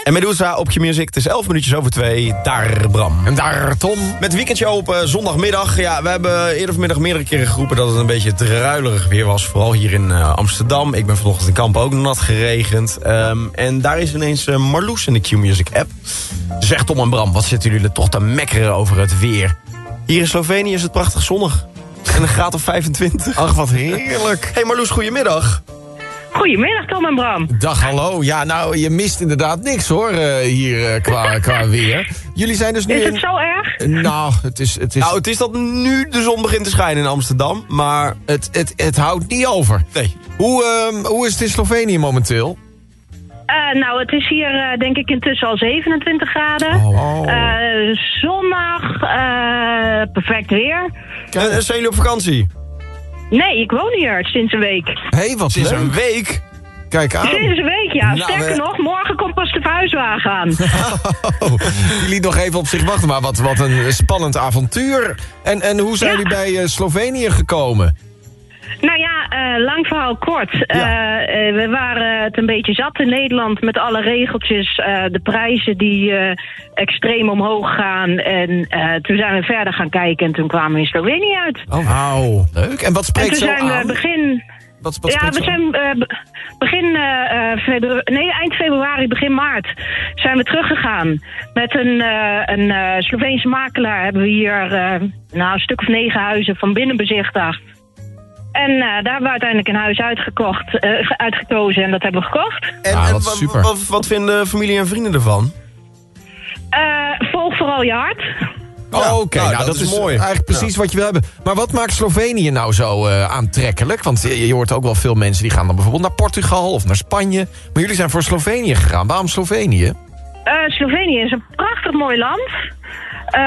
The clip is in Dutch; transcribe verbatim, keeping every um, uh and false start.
En Medusa op Q-Music. Het is elf minuutjes over twee. Daar Bram. En daar Tom. Met weekendje open, zondagmiddag. Ja, we hebben eerder vanmiddag meerdere keren geroepen dat het een beetje druilerig weer was. Vooral hier in uh, Amsterdam. Ik ben vanochtend in Kampen ook nat geregend. Um, en daar is ineens uh, Marloes in de Q-Music app. Zegt Tom en Bram, wat zitten jullie er toch te mekkeren over het weer? Hier in Slovenië is het prachtig zonnig. En een graad of vijfentwintig. Ach, wat heerlijk. Hey Marloes, goedemiddag. Goedemiddag, Tom en Bram. Dag, hallo. Ja, nou, je mist inderdaad niks, hoor, uh, hier uh, qua, qua weer. Jullie zijn dus nu... Is het in... zo erg? Nou, het is... Het is... Nou, het is dat nu de zon begint te schijnen in Amsterdam, maar... Het, het, het houdt niet over. Nee. Hoe, uh, hoe is het in Slovenië momenteel? Uh, nou, het is hier uh, denk ik intussen al zevenentwintig graden. Oh. Uh, zonnig, uh, perfect weer. En, en zijn jullie op vakantie? Nee, ik woon hier sinds een week. Hé, hey, wat Sinds leuk. een week? Kijk aan. Sinds een week, ja. Nou, Sterker we- nog, morgen komt pas de verhuiswagen aan. Oh, die liet nog even op zich wachten, maar wat, wat een spannend avontuur. En, en hoe zijn Ja. jullie bij uh, Slovenië gekomen? Nou ja, uh, lang verhaal kort. Uh, uh, we waren het een beetje zat in Nederland met alle regeltjes. Uh, de prijzen die uh, extreem omhoog gaan. En uh, toen zijn we verder gaan kijken en toen kwamen we in Slovenië uit. Oh, wauw. Leuk. En wat En spreekt toen zo zijn we aan? begin... Wat, wat Ja, spreekt we zo aan? zijn uh, be- begin uh, februari, nee, eind februari, begin maart zijn we teruggegaan. Met een, uh, een uh, Sloveense makelaar hebben we hier uh, nou, een stuk of negen huizen van binnen bezichtigd. En uh, daar hebben we uiteindelijk een huis uitgekocht, uh, uitgekozen en dat hebben we gekocht. En, Ah, en wat wa- super. Wat, wat vinden familie en vrienden ervan? Uh, volg vooral je hart. Oh, oké. nou, Nou, dat dat, is is mooi. eigenlijk precies wat je wil hebben. Maar wat maakt Slovenië nou zo uh, aantrekkelijk? Want je, je hoort ook wel veel mensen die gaan dan bijvoorbeeld naar Portugal of naar Spanje. Maar jullie zijn voor Slovenië gegaan. Waarom Slovenië? Uh, Slovenië is een prachtig mooi land.